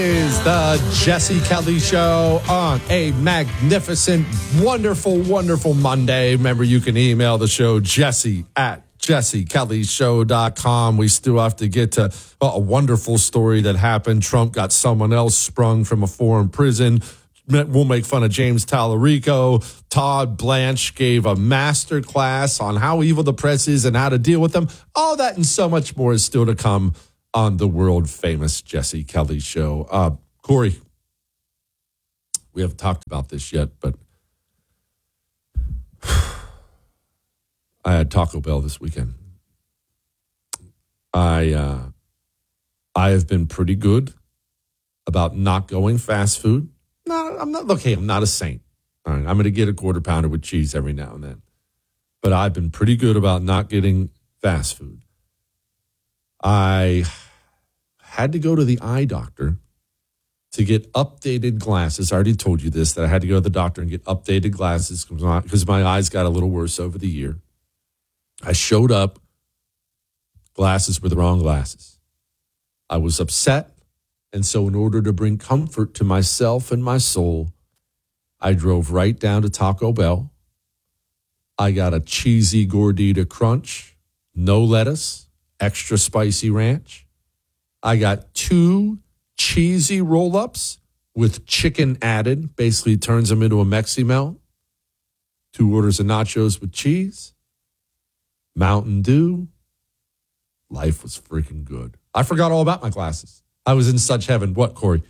Is the Jesse Kelly Show on a magnificent, wonderful, wonderful Monday. Remember, you can email the show, jesse@jessekellyshow.com. We still have to get to a wonderful story that happened. Trump got someone else sprung from a foreign prison. We'll make fun of James Tallarico. Todd Blanche gave a master class on how evil the press is and how to deal with them. All that and so much more is still to come on the world-famous Jesse Kelly Show. Corey, we haven't talked about this yet, but I had Taco Bell this weekend. I have been pretty good about not going fast food. No, I'm not a saint. All right, I'm going to get a quarter pounder with cheese every now and then. But I've been pretty good about not getting fast food. I had to go to the eye doctor to get updated glasses. I already told you this, that I had to go to the doctor and get updated glasses because my eyes got a little worse over the year. I showed up, glasses were the wrong glasses. I was upset, and so in order to bring comfort to myself and my soul, I drove right down to Taco Bell. I got a cheesy gordita crunch, no lettuce, extra spicy ranch. I got 2 cheesy roll-ups with chicken added. Basically turns them into a Mexi Melt. 2 orders of nachos with cheese. Mountain Dew. Life was freaking good. I forgot all about my glasses. I was in such heaven. What, Corey?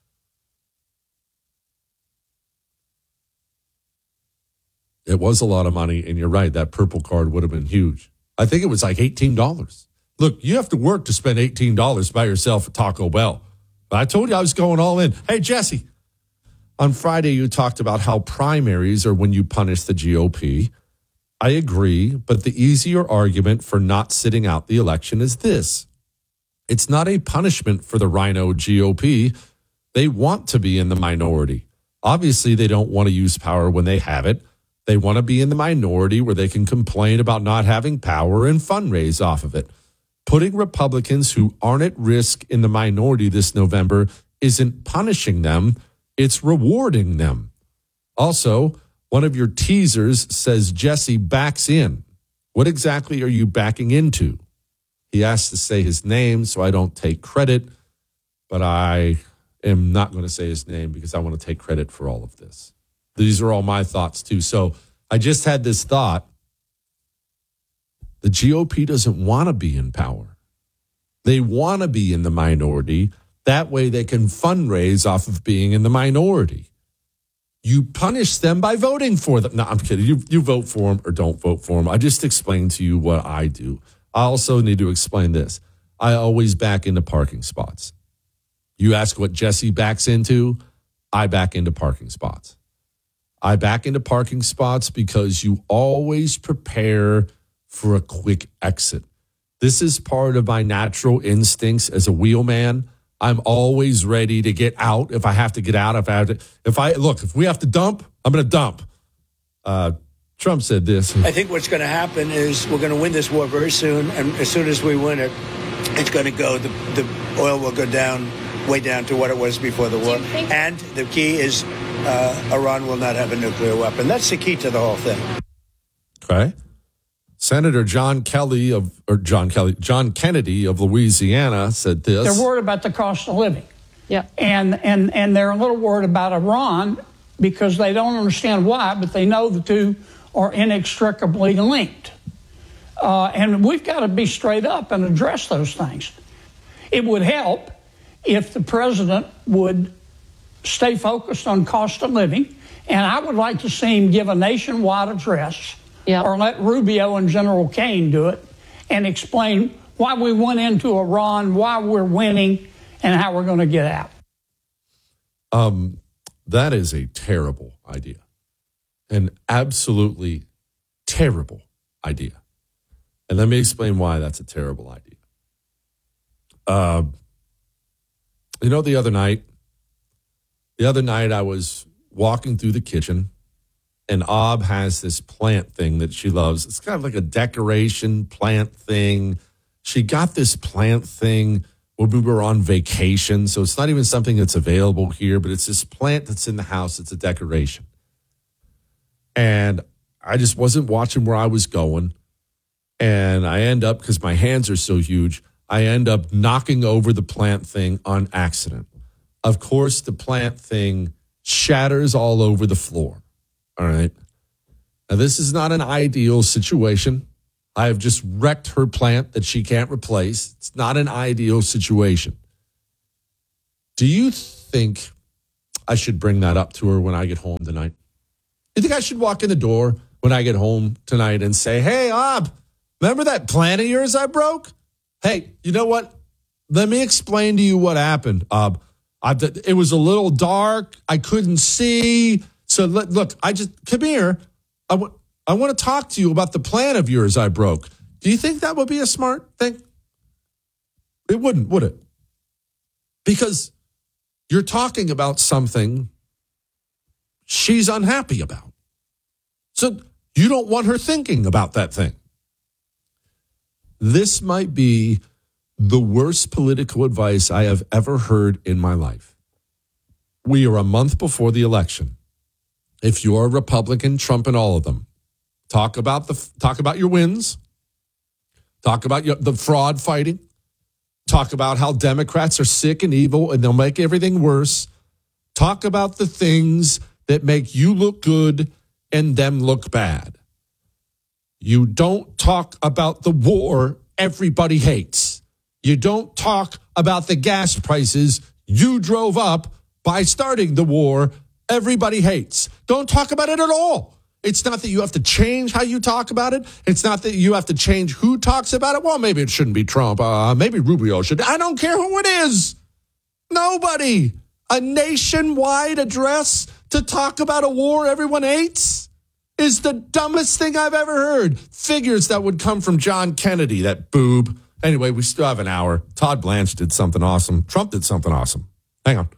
It was a lot of money, and you're right. That purple card would have been huge. I think it was like $18. Look, you have to work to spend $18 by yourself at Taco Bell. But I told you I was going all in. Hey, Jesse, on Friday you talked about how primaries are when you punish the GOP. I agree, but the easier argument for not sitting out the election is this. It's not a punishment for the Rhino GOP. They want to be in the minority. Obviously, they don't want to use power when they have it. They want to be in the minority where they can complain about not having power and fundraise off of it. Putting Republicans who aren't at risk in the minority this November isn't punishing them, it's rewarding them. Also, one of your teasers says Jesse backs in. What exactly are you backing into? He asked to say his name, so I don't take credit, but I am not going to say his name because I want to take credit for all of this. These are all my thoughts, too. So I just had this thought. The GOP doesn't want to be in power. They want to be in the minority. That way they can fundraise off of being in the minority. You punish them by voting for them. No, I'm kidding. You vote for them or don't vote for them. I just explained to you what I do. I also need to explain this. I always back into parking spots. You ask what Jesse backs into, I back into parking spots. I back into parking spots because you always prepare for a quick exit. This is part of my natural instincts as a wheelman. I'm always ready to get out if I have to get out. If we have to dump, I'm going to dump. Trump said this. I think what's going to happen is we're going to win this war very soon, and as soon as we win it, it's going to go. The oil will go down, way down to what it was before the war. And the key is Iran will not have a nuclear weapon. That's the key to the whole thing. Okay. Senator John Kennedy of Louisiana said this. They're worried about the cost of living. Yeah. And they're a little worried about Iran because they don't understand why, but they know the two are inextricably linked. And we've got to be straight up and address those things. It would help if the president would stay focused on cost of living, and I would like to see him give a nationwide address, or let Rubio and General Kane do it, and explain why we went into Iran, why we're winning, and how we're going to get out. That is a terrible idea. An absolutely terrible idea. And let me explain why that's a terrible idea. The other night I was walking through the kitchen, and Ob has this plant thing that she loves. It's kind of like a decoration plant thing. She got this plant thing when we were on vacation. So it's not even something that's available here, but it's this plant that's in the house. It's a decoration. And I just wasn't watching where I was going. And I end up, because my hands are so huge, I end up knocking over the plant thing on accident. Of course, the plant thing shatters all over the floor. All right. Now, this is not an ideal situation. I have just wrecked her plant that she can't replace. It's not an ideal situation. Do you think I should bring that up to her when I get home tonight? You think I should walk in the door when I get home tonight and say, hey, Ob, remember that plant of yours I broke? Hey, you know what? Let me explain to you what happened, Ob. It was a little dark. I couldn't see. So look, come here. I want to talk to you about the plant of yours I broke. Do you think that would be a smart thing? It wouldn't, would it? Because you're talking about something she's unhappy about. So you don't want her thinking about that thing. This might be the worst political advice I have ever heard in my life. We are a month before the election. If you're a Republican, Trump and all of them, talk about your wins. Talk about the fraud fighting. Talk about how Democrats are sick and evil and they'll make everything worse. Talk about the things that make you look good and them look bad. You don't talk about the war everybody hates. You don't talk about the gas prices you drove up by starting the war everybody hates. Don't talk about it at all. It's not that you have to change how you talk about it. It's not that you have to change who talks about it. Well, maybe it shouldn't be Trump. Maybe Rubio should. I don't care who it is. Nobody. A nationwide address to talk about a war everyone hates is the dumbest thing I've ever heard. Figures that would come from John Kennedy, that boob. Anyway, we still have an hour. Todd Blanche did something awesome. Trump did something awesome. Hang on.